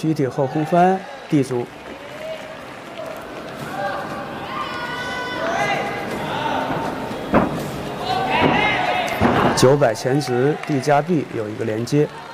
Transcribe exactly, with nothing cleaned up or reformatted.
躯体后空翻 D 组。九百前直 D 加 B 有一个连接。